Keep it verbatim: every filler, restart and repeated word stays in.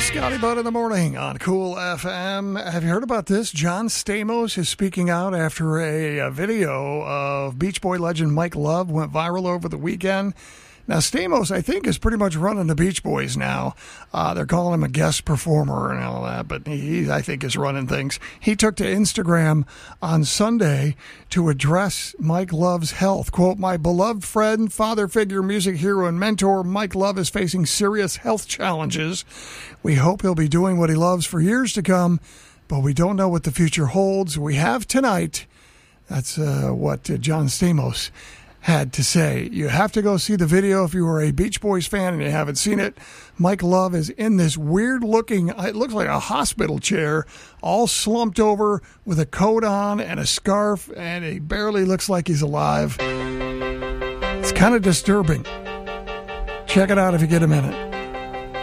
Scotty Bud in the morning on Cool F M. Have you heard about this? John Stamos is speaking out after a, a video of Beach Boy legend Mike Love went viral over the weekend. Now, Stamos, I think, is pretty much running the Beach Boys now. Uh, they're calling him a guest performer and all that, but he, I think, is running things. He took to Instagram on Sunday to address Mike Love's health. Quote, "My beloved friend, father figure, music hero, and mentor, Mike Love is facing serious health challenges. We hope he'll be doing what he loves for years to come, but we don't know what the future holds. We have tonight." That's uh, what uh, John Stamos had to say. You have to go see the video if you are a Beach Boys fan and you haven't seen it. Mike Love is in this weird looking, it looks like a hospital chair, all slumped over with a coat on and a scarf, and he barely looks like he's alive. It's kind of disturbing. Check it out if you get a minute.